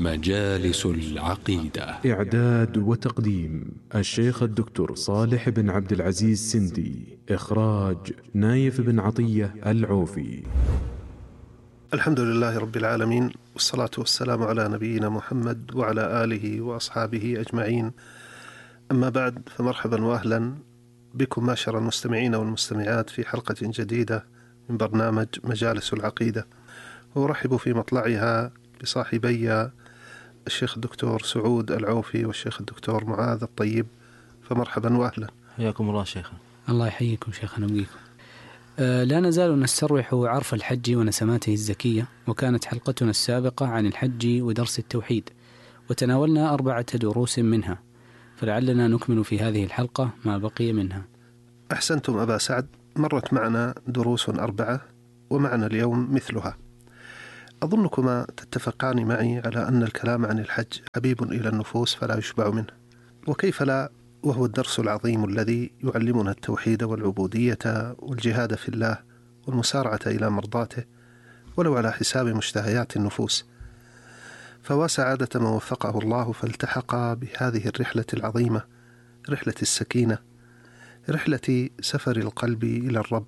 مجالس العقيدة. إعداد وتقديم الشيخ الدكتور صالح بن عبد العزيز سندي. إخراج نايف بن عطية العوفي. الحمد لله رب العالمين، والصلاة والسلام على نبينا محمد وعلى آله وأصحابه أجمعين. أما بعد، فمرحبا وأهلا بكم معشر المستمعين والمستمعات في حلقة جديدة من برنامج مجالس العقيدة، وأرحب في مطلعها بصاحبي الشيخ الدكتور سعود العوفي والشيخ الدكتور معاذ الطيب. فمرحبا وأهلا. حياكم الله شيخنا. الله يحييكم شيخنا وياكم. لا نزال نستروح عرف الحج ونسماته الزكية، وكانت حلقتنا السابقة عن الحج ودرس التوحيد، وتناولنا 4 دروس منها، فلعلنا نكمل في هذه الحلقة ما بقي منها. أحسنتم أبا سعد، مرت معنا دروس 4 ومعنا اليوم مثلها. أظنكما تتفقان معي على أن الكلام عن الحج حبيب إلى النفوس فلا يشبع منه، وكيف لا، وهو الدرس العظيم الذي يعلمنا التوحيد والعبودية والجهاد في الله والمسارعة إلى مرضاته ولو على حساب مشتهيات النفوس. فوسعادة من وفقه الله فالتحق بهذه الرحلة العظيمة، رحلة السكينة، رحلة سفر القلب إلى الرب،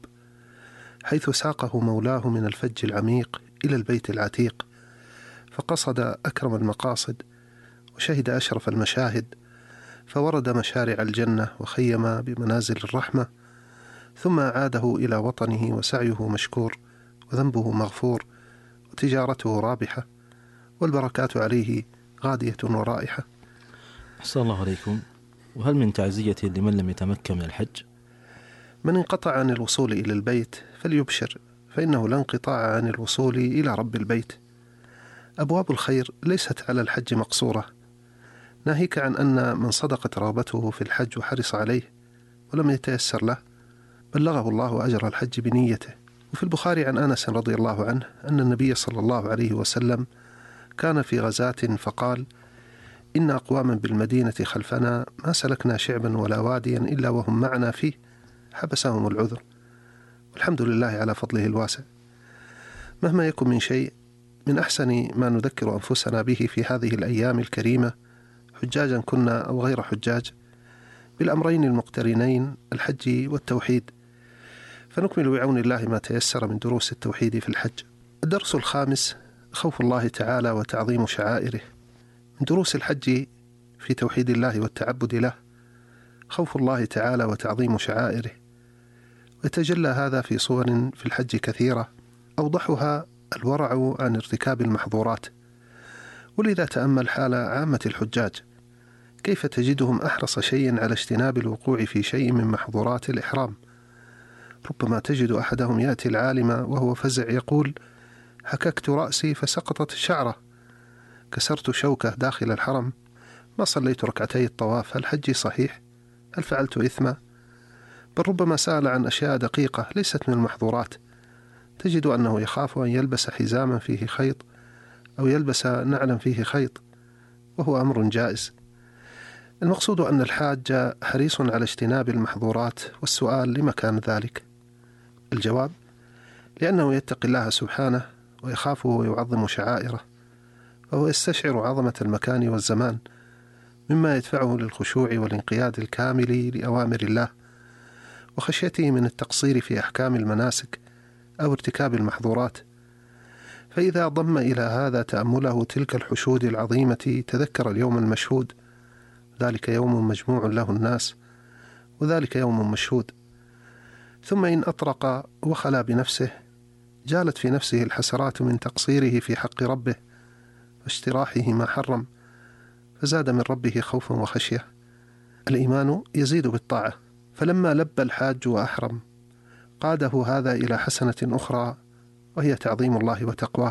حيث ساقه مولاه من الفج العميق إلى البيت العتيق، فقصد أكرم المقاصد وشهد أشرف المشاهد، فورد مشارع الجنة وخيم بمنازل الرحمة، ثم عاده إلى وطنه وسعيه مشكور وذنبه مغفور وتجارته رابحة والبركات عليه غادية ورائحة. أحسن الله عليكم. وهل من تعزية لمن لم يتمكن من الحج؟ من انقطع عن الوصول إلى البيت فليبشر، فإنه لا انقطاع عن الوصول إلى رب البيت. أبواب الخير ليست على الحج مقصورة، ناهيك عن أن من صدقت رغبته في الحج وحرص عليه ولم يتيسر له بلغه الله أجر الحج بنيته. وفي البخاري عن أنس رضي الله عنه أن النبي صلى الله عليه وسلم كان في غزاة فقال: إن أقواما بالمدينة خلفنا ما سلكنا شعبا ولا واديا إلا وهم معنا فيه، حبسهم العذر، والحمد لله على فضله الواسع. مهما يكن من شيء، من أحسن ما نذكر أنفسنا به في هذه الأيام الكريمة، حجاجا كنا أو غير حجاج، بالأمرين المقترنين الحج والتوحيد، فنكمل بعون الله ما تيسر من دروس التوحيد في الحج. الدرس الخامس: خوف الله تعالى وتعظيم شعائره. من دروس الحج في توحيد الله والتعبد له خوف الله تعالى وتعظيم شعائره، ويتجلى هذا في صور في الحج كثيرة، أوضحها الورع عن ارتكاب المحظورات. ولذا تأمل حال عامة الحجاج، كيف تجدهم أحرص شيء على اجتناب الوقوع في شيء من محظورات الإحرام. ربما تجد أحدهم يأتي العالم وهو فزع يقول: حككت رأسي فسقطت شعرة، كسرت شوكة داخل الحرم، ما صليت ركعتي الطواف، هل حجي صحيح؟ هل فعلت إثما؟ بل ربما سأل عن أشياء دقيقة ليست من المحظورات. تجد أنه يخاف أن يلبس حزاما فيه خيط أو يلبس نعلا فيه خيط، وهو أمر جائز. المقصود أن الحاج حريص على اجتناب المحظورات، والسؤال: لما كان ذلك؟ الجواب: لأنه يتقي الله سبحانه ويخافه ويعظم شعائره، فهو يستشعر عظمة المكان والزمان، مما يدفعه للخشوع والانقياد الكامل لأوامر الله، وخشيته من التقصير في أحكام المناسك أو ارتكاب المحظورات. فإذا ضم إلى هذا تأمله تلك الحشود العظيمة تذكر اليوم المشهود، ذلك يوم مجموع له الناس، وذلك يوم مشهود. ثم إن أطرق وخلا بنفسه، جالت في نفسه الحسرات من تقصيره في حق ربه واجتراحه ما حرم، فزاد من ربه خوفا وخشية. الإيمان يزيد بالطاعة، فلما لبى الحاج وأحرم قاده هذا إلى حسنة أخرى، وهي تعظيم الله وتقواه.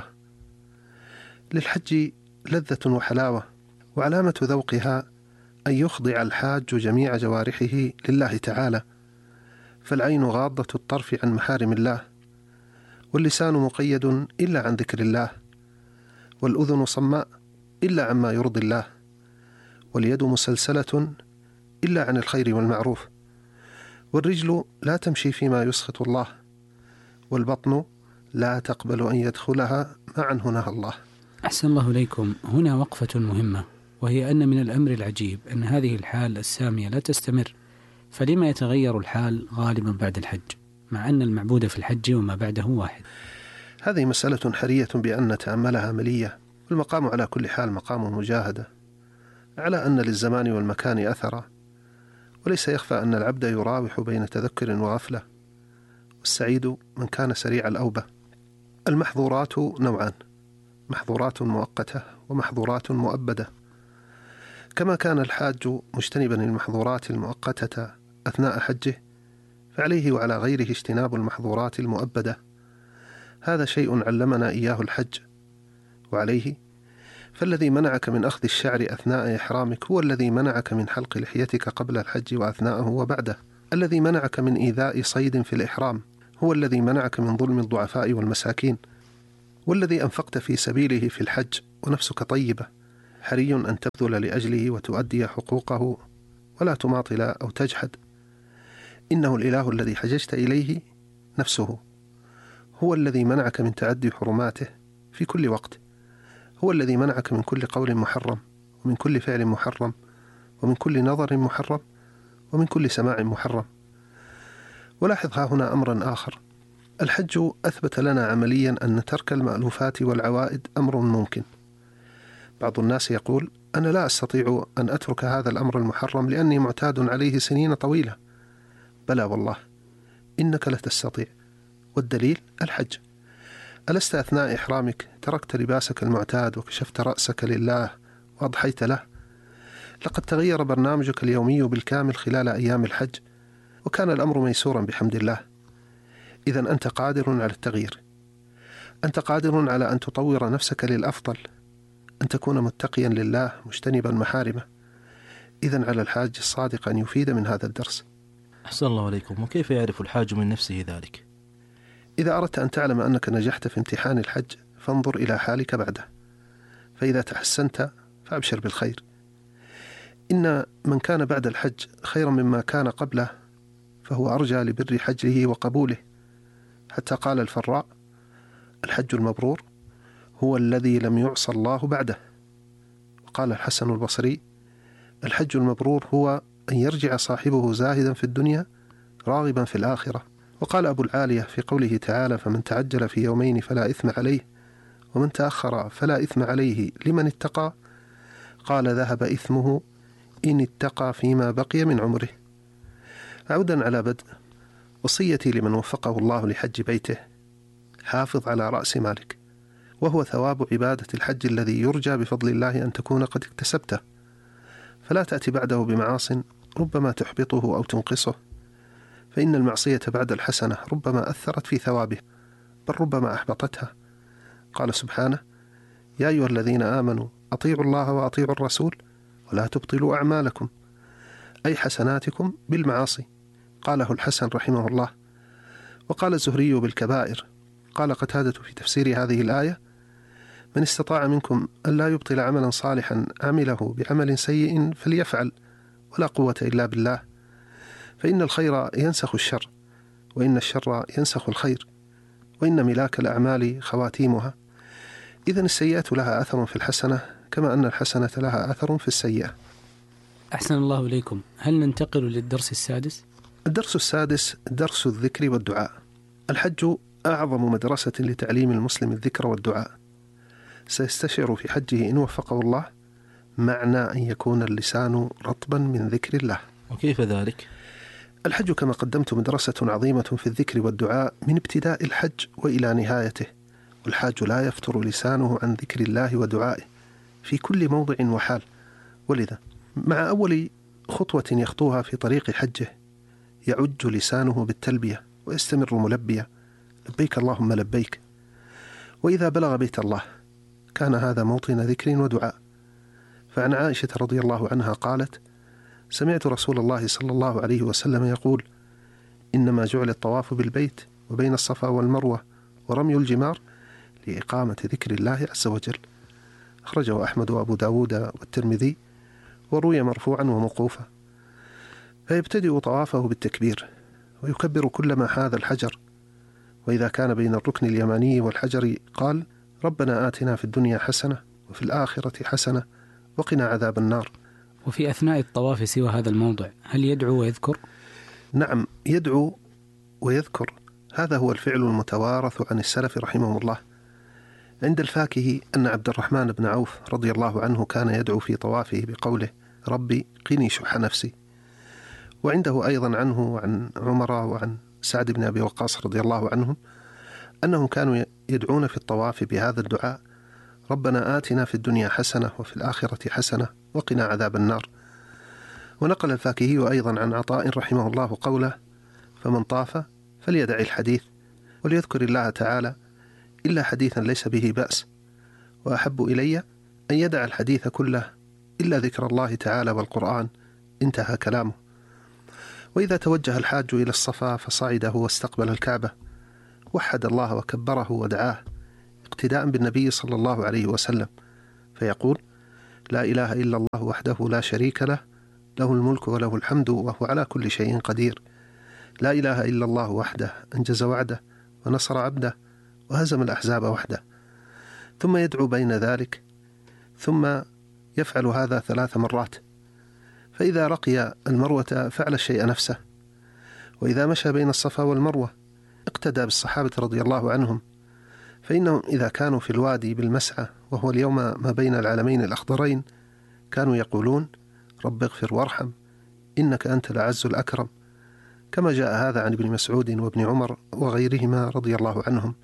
للحج لذة وحلاوة، وعلامة ذوقها أن يخضع الحاج جميع جوارحه لله تعالى، فالعين غاضة الطرف عن محارم الله، واللسان مقيد إلا عن ذكر الله، والأذن صماء إلا عما يرضي الله، واليد مسلسلة إلا عن الخير والمعروف، والرجل لا تمشي فيما يسخط الله، والبطن لا تقبل أن يدخلها ما عنه نهى الله. أحسن الله إليكم. هنا وقفة مهمة، وهي أن من الأمر العجيب أن هذه الحال السامية لا تستمر، فلما يتغير الحال غالبا بعد الحج مع أن المعبود في الحج وما بعده واحد؟ هذه مسألة حرية بأن نتأملها ملية، والمقام على كل حال مقام مجاهدة، على أن للزمان والمكان أثرا، وليس يخفى أن العبد يراوح بين تذكر وغفلة، والسعيد من كان سريع الأوبة. المحظورات نوعان: محظورات مؤقتة ومحظورات مؤبدة. كما كان الحاج مجتنبا المحظورات المؤقتة أثناء حجه، فعليه وعلى غيره اجتناب المحظورات المؤبدة. هذا شيء علمنا إياه الحج. وعليه فالذي منعك من أخذ الشعر أثناء إحرامك هو الذي منعك من حلق لحيتك قبل الحج وأثناءه وبعده. الذي منعك من إيذاء صيد في الإحرام هو الذي منعك من ظلم الضعفاء والمساكين. والذي أنفقت في سبيله في الحج ونفسك طيبة حري أن تبذل لأجله وتؤدي حقوقه ولا تماطل أو تجحد. إنه الإله الذي حججت إليه نفسه، هو الذي منعك من تعدي حرماته في كل وقت، هو الذي منعك من كل قول محرم، ومن كل فعل محرم، ومن كل نظر محرم، ومن كل سماع محرم. ولاحظ ها هنا أمرا آخر: الحج أثبت لنا عمليا أن ترك المألوفات والعوائد أمر ممكن. بعض الناس يقول: أنا لا أستطيع أن أترك هذا الأمر المحرم لأني معتاد عليه سنين طويلة. بلى والله، إنك لتستطيع، والدليل الحج. ألست أثناء إحرامك تركت لباسك المعتاد وكشفت رأسك لله وأضحيت له؟ لقد تغير برنامجك اليومي بالكامل خلال أيام الحج، وكان الأمر ميسورا بحمد الله. إذن أنت قادر على التغيير، أنت قادر على أن تطور نفسك للأفضل، أن تكون متقيا لله مجتنبا محارمه. إذن على الحاج الصادق أن يفيد من هذا الدرس. أحسن الله عليكم. وكيف يعرف الحاج من نفسه ذلك؟ إذا أردت أن تعلم أنك نجحت في امتحان الحج فانظر إلى حالك بعده، فإذا تحسنت فأبشر بالخير. إن من كان بعد الحج خيرا مما كان قبله فهو أرجى لبر حجه وقبوله. حتى قال الفراء: الحج المبرور هو الذي لم يعصى الله بعده. وقال الحسن البصري: الحج المبرور هو أن يرجع صاحبه زاهدا في الدنيا راغبا في الآخرة. وقال أبو العالية في قوله تعالى: فمن تعجل في يومين فلا إثم عليه ومن تأخر فلا إثم عليه لمن اتقى، قال: ذهب إثمه إن اتقى فيما بقي من عمره. عودا على بدء، وصيتي لمن وفقه الله لحج بيته: حافظ على رأس مالك، وهو ثواب عبادة الحج الذي يرجى بفضل الله أن تكون قد اكتسبته، فلا تأتي بعده بمعاص ربما تحبطه أو تنقصه، فإن المعصية بعد الحسنة ربما أثرت في ثوابه بل ربما أحبطتها. قال سبحانه: يا أيها الذين آمنوا أطيعوا الله وأطيعوا الرسول ولا تبطلوا أعمالكم، أي حسناتكم بالمعاصي. قاله الحسن رحمه الله. وقال الزهري بالكبائر. قال قتادة في تفسير هذه الآية: من استطاع منكم أن لا يبطل عملا صالحا عمله بعمل سيء فليفعل، ولا قوة إلا بالله، فإن الخير ينسخ الشر، وإن الشر ينسخ الخير، وإن ملاك الأعمال خواتيمها. إذن السيئة لها أثر في الحسنة كما أن الحسنة لها أثر في السيئة. أحسن الله إليكم. هل ننتقل للدرس السادس؟ الدرس السادس درس الذكر والدعاء. الحج أعظم مدرسة لتعليم المسلم الذكر والدعاء. سيستشعر في حجه إن وفقه الله معنى أن يكون اللسان رطبا من ذكر الله. وكيف ذلك؟ الحج كما قدمت مدرسة عظيمة في الذكر والدعاء من ابتداء الحج وإلى نهايته، والحاج لا يفتر لسانه عن ذكر الله ودعائه في كل موضع وحال. ولذا مع أول خطوة يخطوها في طريق حجه يعج لسانه بالتلبية ويستمر ملبيا: لبيك اللهم لبيك. وإذا بلغ بيت الله كان هذا موطن ذكر ودعاء. فعن عائشة رضي الله عنها قالت: سمعت رسول الله صلى الله عليه وسلم يقول: إنما جعل الطواف بالبيت وبين الصفا والمروة ورمي الجمار لإقامة ذكر الله عز وجل. أخرجه أحمد وأبو داود والترمذي، وروي مرفوعا وموقوفا. فيبتدئ طوافه بالتكبير ويكبر كلما حاذ الحجر، وإذا كان بين الركن اليماني والحجر قال: ربنا آتنا في الدنيا حسنة وفي الآخرة حسنة وقنا عذاب النار. وفي أثناء الطواف سوى هذا الموضع هل يدعو ويذكر؟ نعم، يدعو ويذكر. هذا هو الفعل المتوارث عن السلف رحمهم الله. عند الفاكهي أن عبد الرحمن بن عوف رضي الله عنه كان يدعو في طوافه بقوله ربي قني شح نفسي. وعنده أيضا عنه وعن عمر وعن سعد بن أبي وقاص رضي الله عنهم أنهم كانوا يدعون في الطواف بهذا الدعاء ربنا آتنا في الدنيا حسنة وفي الآخرة حسنة وقنا عذاب النار. ونقل الفاكهي أيضا عن عطاء رحمه الله قوله فمن طاف فليدع الحديث وليذكر الله تعالى إلا حديثا ليس به بأس، وأحب إلي أن يدع الحديث كله إلا ذكر الله تعالى والقرآن. انتهى كلامه. وإذا توجه الحاج إلى الصفا فصعده واستقبل الكعبة وحد الله وكبره ودعاه اقتداء بالنبي صلى الله عليه وسلم، فيقول لا إله إلا الله وحده لا شريك له له الملك وله الحمد وهو على كل شيء قدير. لا إله إلا الله وحده أنجز وعده ونصر عبده وهزم الأحزاب وحده. ثم يدعو بين ذلك، ثم يفعل هذا 3 مرات. فإذا رقي المروة فعل الشيء نفسه، وإذا مشى بين الصفا والمروة اقتدى بالصحابة رضي الله عنهم، فإنهم إذا كانوا في الوادي بالمسعى وهو اليوم ما بين العلمين الأخضرين كانوا يقولون رب اغفر وارحم إنك أنت الأعز الأكرم، كما جاء هذا عن ابن مسعود وابن عمر وغيرهما رضي الله عنهم.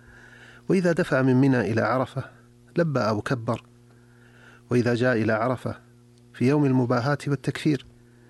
وإذا دفع من منى إلى عرفة لبى أو كبر. وإذا جاء إلى عرفة في يوم المباهاة والتكفير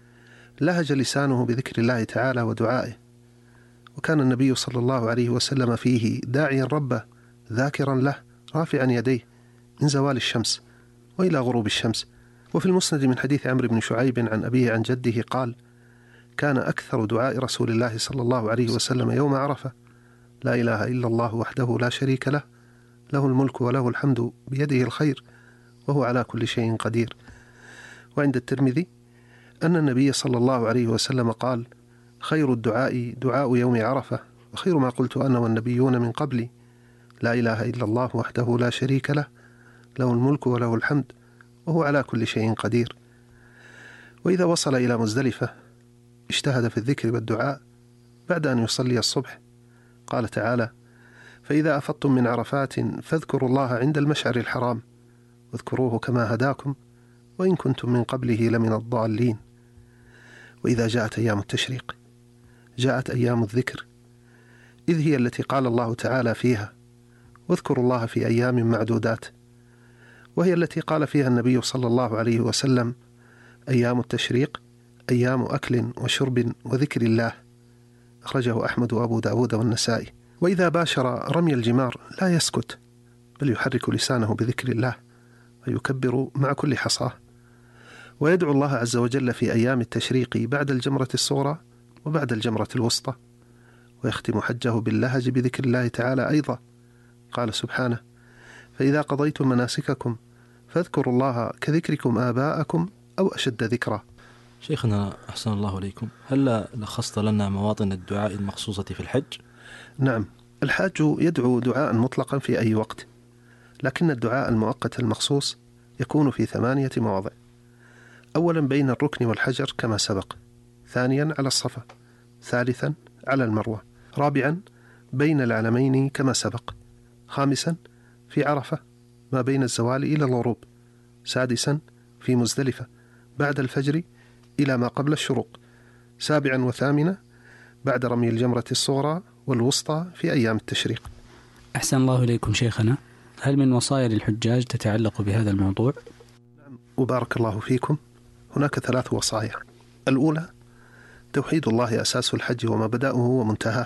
لهج لسانه بذكر الله تعالى ودعائه. وكان النبي صلى الله عليه وسلم فيه داعيا ربه ذاكرا له رافعا يديه من زوال الشمس وإلى غروب الشمس. وفي المسند من حديث عمرو بن شعيب عن أبيه عن جده قال كان أكثر دعاء رسول الله صلى الله عليه وسلم يوم عرفة لا إله إلا الله وحده لا شريك له له الملك وله الحمد بيده الخير وهو على كل شيء قدير. وعند الترمذي أن النبي صلى الله عليه وسلم قال خير الدعاء دعاء يوم عرفة وخير ما قلت أنا والنبيون من قبلي لا إله إلا الله وحده لا شريك له له الملك وله الحمد وهو على كل شيء قدير. وإذا وصل إلى مزدلفة اجتهد في الذكر والدعاء بعد أن يصلي الصبح. قال تعالى فإذا أفضتم من عرفات فاذكروا الله عند المشعر الحرام واذكروه كما هداكم وإن كنتم من قبله لمن الضالين. وإذا جاءت أيام التشريق جاءت أيام الذكر، إذ هي التي قال الله تعالى فيها واذكروا الله في أيام معدودات، وهي التي قال فيها النبي صلى الله عليه وسلم أيام التشريق أيام أكل وشرب وذكر الله. أخرجه أحمد وأبو داود والنسائي. وإذا باشر رمي الجمار لا يسكت بل يحرك لسانه بذكر الله ويكبر مع كل حصاه، ويدعو الله عز وجل في أيام التشريق بعد الجمرة الصغرى وبعد الجمرة الوسطى، ويختم حجه باللهج بذكر الله تعالى أيضا. قال سبحانه فإذا قضيتم مناسككم فاذكروا الله كذكركم آباءكم أو أشد ذكرا. شيخنا أحسن الله عليكم، هل لخصت لنا مواطن الدعاء المخصوصة في الحج؟ نعم، الحاج يدعو دعاء مطلقا في أي وقت، لكن الدعاء المؤقت المخصوص يكون في 8 مواضع. أولا بين الركن والحجر كما سبق، ثانيا على الصفا، ثالثا على المروة، رابعا بين العلمين كما سبق، خامسا في عرفة ما بين الزوال إلى الغروب، سادسا في مزدلفة بعد الفجر إلى ما قبل الشروق، سابعا وثامنا بعد رمي الجمرة الصغرى والوسطى في أيام التشريق. أحسن الله إليكم شيخنا، هل من وصايا للحجاج تتعلق بهذا الموضوع؟ نعم، وبارك الله فيكم. هناك 3 وصايا. الأولى توحيد الله أساس الحج ومبدأه ومنتهاه،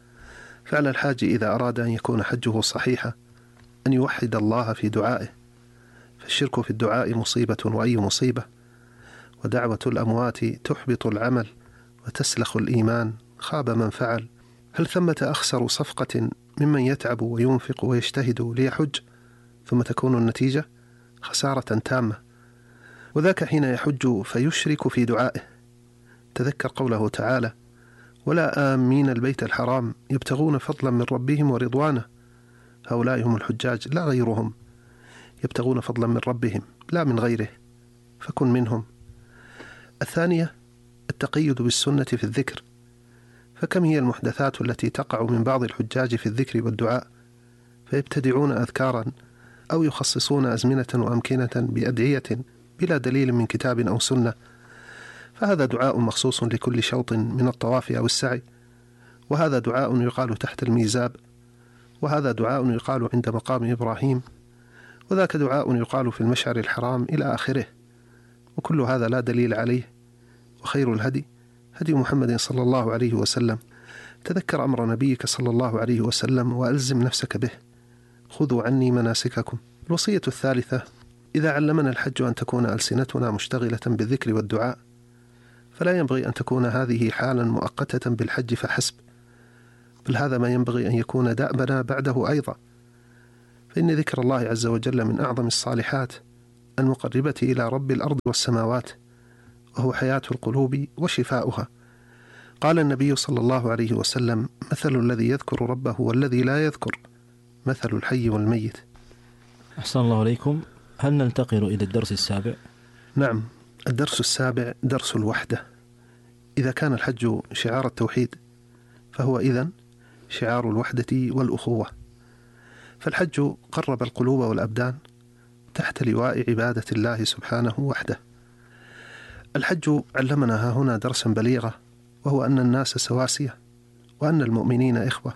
فعلى الحاج إذا أراد أن يكون حجه صحيحا أن يوحد الله في دعائه، فالشرك في الدعاء مصيبة وأي مصيبة، ودعوة الأموات تحبط العمل وتسلخ الإيمان، خاب من فعل. هل ثمة أخسر صفقة ممن يتعب وينفق ويجتهد ليحج ثم تكون النتيجة خسارة تامة؟ وذاك حين يحج فيشرك في دعائه. تذكر قوله تعالى ولا آمين البيت الحرام يبتغون فضلا من ربهم ورضوانه، هؤلاء هم الحجاج لا غيرهم، يبتغون فضلا من ربهم لا من غيره، فكن منهم. الثانية التقيد بالسنة في الذكر، فكم هي المحدثات التي تقع من بعض الحجاج في الذكر والدعاء، فيبتدعون أذكارا أو يخصصون أزمنة وأمكنة بأدعية بلا دليل من كتاب أو سنة، فهذا دعاء مخصوص لكل شوط من الطواف أو السعي، وهذا دعاء يقال تحت الميزاب، وهذا دعاء يقال عند مقام إبراهيم، وذاك دعاء يقال في المشعر الحرام إلى آخره، وكل هذا لا دليل عليه. وخير الهدي هدي محمد صلى الله عليه وسلم. تذكر أمر نبيك صلى الله عليه وسلم وألزم نفسك به. خذوا عني مناسككم. الوصية الثالثة: إذا علمنا الحج أن تكون ألسنتنا مشتغلة بالذكر والدعاء، فلا ينبغي أن تكون هذه حالا مؤقتة بالحج فحسب، بل هذا ما ينبغي أن يكون دأبنا بعده أيضا، فإن ذكر الله عز وجل من أعظم الصالحات المقربة إلى رب الأرض والسماوات، وهو حياة القلوب وشفاؤها. قال النبي صلى الله عليه وسلم: مثل الذي يذكر ربه والذي لا يذكر مثل الحي والميت. أحسن الله عليكم. هل ننتقل إلى الدرس السابع؟ نعم، الدرس السابع درس الوحدة. إذا كان الحج شعار التوحيد، فهو إذن شعار الوحدة والأخوة، فالحج قرب القلوب والأبدان تحت لواء عبادة الله سبحانه وحده. الحج علمنا هنا درسا بليغا، وهو أن الناس سواسية، وأن المؤمنين إخوة.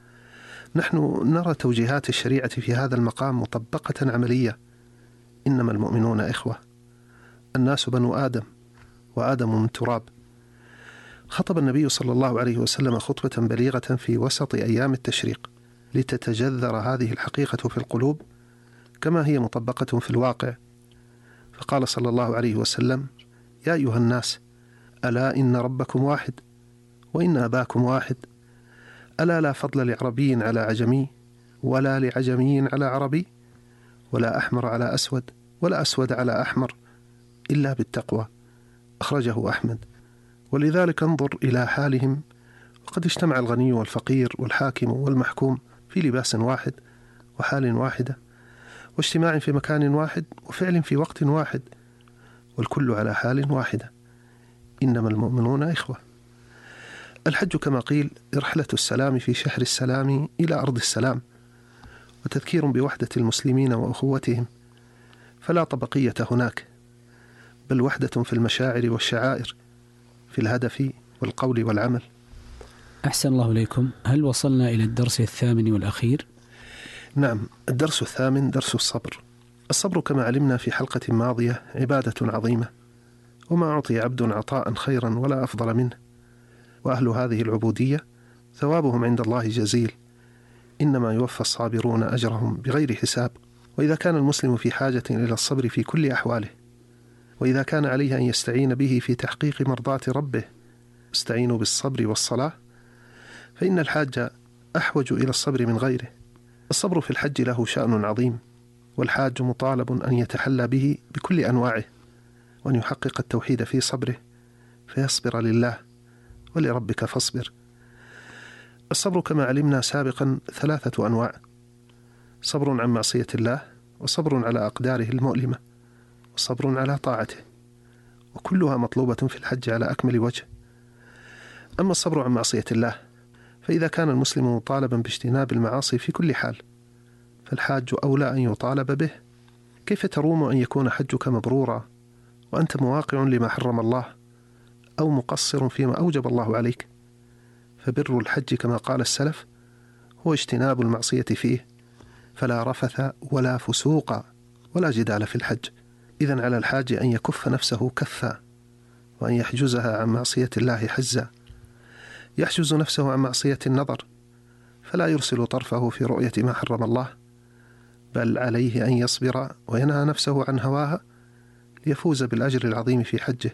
نحن نرى توجيهات الشريعة في هذا المقام مطبقة عملية. إنما المؤمنون إخوة، الناس بنو آدم، وآدم من تراب. خطب النبي صلى الله عليه وسلم خطبة بليغة في وسط أيام التشريق لتتجذر هذه الحقيقة في القلوب كما هي مطبقة في الواقع، فقال صلى الله عليه وسلم: يا أيها الناس، ألا إن ربكم واحد، وإن أباكم واحد، ألا لا فضل لعربي على عجمي، ولا لعجمي على عربي، ولا أحمر على أسود، ولا أسود على أحمر، إلا بالتقوى. أخرجه أحمد. ولذلك انظر إلى حالهم، وقد اجتمع الغني والفقير والحاكم والمحكوم في لباس واحد وحال واحدة واجتماع في مكان واحد وفعل في وقت واحد، والكل على حال واحدة. إنما المؤمنون إخوة. الحج كما قيل رحلة السلام في شهر السلام إلى أرض السلام، وتذكير بوحدة المسلمين وأخوتهم، فلا طبقية هناك، بل وحدة في المشاعر والشعائر، في الهدف والقول والعمل. أحسن الله إليكم. هل وصلنا إلى الدرس الثامن والأخير؟ نعم، الدرس الثامن درس الصبر. الصبر كما علمنا في حلقة ماضية عبادة عظيمة، وما أعطي عبد عطاء خيرا ولا أفضل منه، وأهل هذه العبودية ثوابهم عند الله جزيل، إنما يوفى الصابرون أجرهم بغير حساب. وإذا كان المسلم في حاجة إلى الصبر في كل أحواله، وإذا كان عليه أن يستعين به في تحقيق مرضاة ربه، استعينوا بالصبر والصلاة، فإن الحاج أحوج إلى الصبر من غيره. الصبر في الحج له شأن عظيم، والحاج مطالب أن يتحلى به بكل أنواعه، وأن يحقق التوحيد في صبره، فيصبر لله ولربك فاصبر. الصبر كما علمنا سابقا 3 أنواع: صبر عن معصية الله، وصبر على أقداره المؤلمة، وصبر على طاعته، وكلها مطلوبة في الحج على أكمل وجه. أما الصبر عن معصية الله، فإذا كان المسلم مطالبا باجتناب المعاصي في كل حال، فالحاج أولى أن يطالب به. كيف تروم أن يكون حجك مبرورا وأنت مواقع لما حرم الله، أو مقصر فيما أوجب الله عليك؟ فبر الحج كما قال السلف هو اجتناب المعصية فيه، فلا رفث ولا فسوق ولا جدال في الحج. إذن على الحاج أن يكف نفسه كفا، وأن يحجزها عن معصية الله حجزا. يحجز نفسه عن معصية النظر، فلا يرسل طرفه في رؤية ما حرم الله، بل عليه أن يصبر وينهى نفسه عن هواها ليفوز بالأجر العظيم في حجه.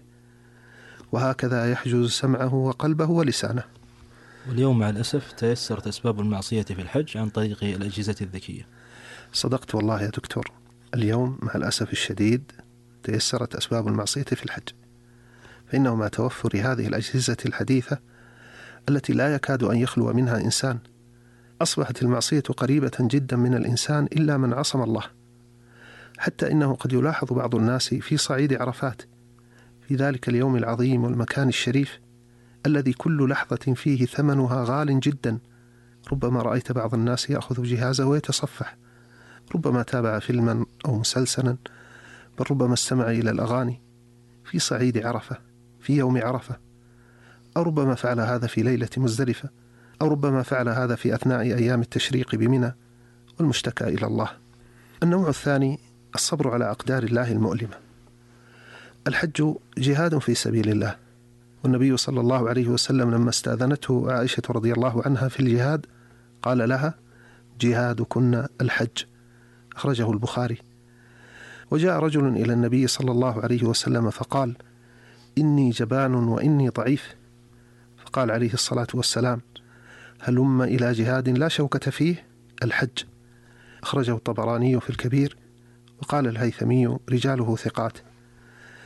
وهكذا يحجز سمعه وقلبه ولسانه. واليوم مع الأسف تيسرت أسباب المعصية في الحج عن طريق الأجهزة الذكية. صدقت والله يا دكتور، اليوم مع الأسف الشديد تيسرت أسباب المعصية في الحج، فإنه مع توفر هذه الأجهزة الحديثة التي لا يكاد أن يخلو منها إنسان، أصبحت المعصية قريبة جدا من الإنسان إلا من عصم الله، حتى إنه قد يلاحظ بعض الناس في صعيد عرفات في ذلك اليوم العظيم والمكان الشريف الذي كل لحظة فيه ثمنها غال جدا، ربما رأيت بعض الناس يأخذ جهازه ويتصفح، ربما تابع فيلما أو مسلسلا، بل ربما استمع إلى الأغاني في صعيد عرفة في يوم عرفة، أو ربما فعل هذا في ليلة مزدلفة، أو ربما فعل هذا في أثناء أيام التشريق بمنى، والمشتكى إلى الله. النوع الثاني الصبر على أقدار الله المؤلمة. الحج جهاد في سبيل الله، والنبي صلى الله عليه وسلم لما استأذنته عائشة رضي الله عنها في الجهاد قال لها: جهادكن الحج، أخرجه البخاري. وجاء رجل إلى النبي صلى الله عليه وسلم فقال: إني جبان وإني ضعيف، فقال عليه الصلاة والسلام: هلم إلى جهاد لا شوكة فيه، الحج، أخرجه الطبراني في الكبير، وقال الهيثمي رجاله ثقات.